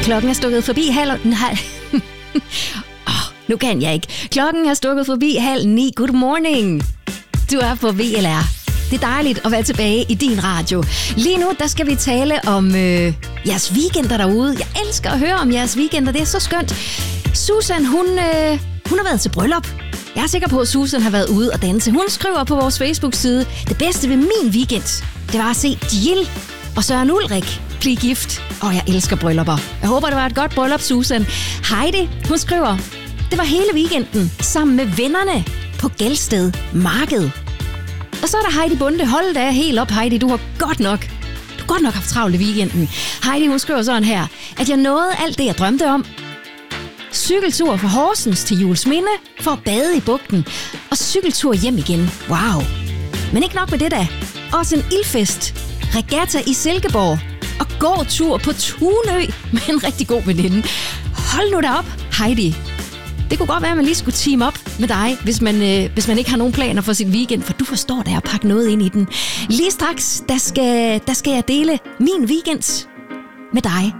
Klokken er stukket forbi nu kan jeg ikke. Klokken er stukket forbi 8:30. Good morning. Du er på VLR. Det er dejligt at være tilbage i din radio. Lige nu, der skal vi tale om jeres weekender derude. Jeg elsker at høre om jeres weekender. Det er så skønt. Susan, hun har været til bryllup. Jeg er sikker på, at Susan har været ude og danse. Hun skriver på vores Facebook-side, det bedste ved min weekend, det var at se Jill og Søren Ulrik blive gift. Jeg elsker bryllupper. Jeg håber, det var et godt bryllup, Susan. Heidi, hun skriver, det var hele weekenden sammen med vennerne på Gelsted Marked. Og så er der Heidi Bunde. Hold da helt op, Heidi. Du har godt nok haft travlt i weekenden. Heidi, hun skriver sådan her, at jeg nåede alt det, jeg drømte om. Cykeltur fra Horsens til Juelsminde for at bade i bugten. Og cykeltur hjem igen. Wow. Men ikke nok med det da. Også en ildfest. Regatta i Silkeborg. Og gåtur på Tunø med en rigtig god veninde. Hold nu da op, Heidi. Det kunne godt være, at man lige skulle team op med dig, hvis man ikke har nogen planer for sin weekend, for du forstår da at pakke noget ind i den. Lige straks, der skal jeg dele min weekend med dig.